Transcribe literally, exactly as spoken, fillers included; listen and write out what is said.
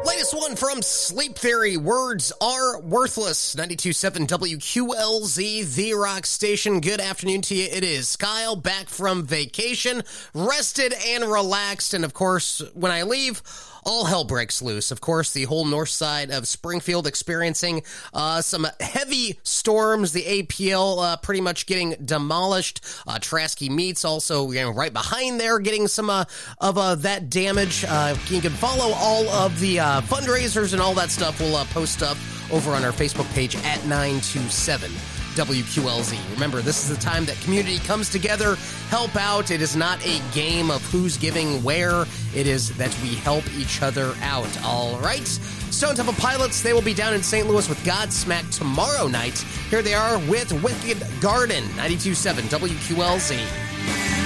Latest one from Sleep Theory. Words are worthless. ninety-two point seven W Q L Z, the rock station. Good afternoon to you. It is Kyle, back from vacation, rested and relaxed. And of course, when I leave, all hell breaks loose. Of course, the whole north side of Springfield experiencing uh, some heavy storms. The A P L uh, pretty much getting demolished. Uh, Trasky Meats also, you know, right behind there, getting some uh, of uh, that damage. Uh, you can follow all of the uh, fundraisers and all that stuff. We'll uh, post up over on our Facebook page at nine two seven W Q L Z. Remember, this is the time that community comes together, help out. It is not a game of who's giving where. It is that we help each other out. All right. Stone Temple Pilots, they will be down in Saint Louis with Godsmack tomorrow night. Here they are with Wicked Garden, ninety-two point seven W Q L Z.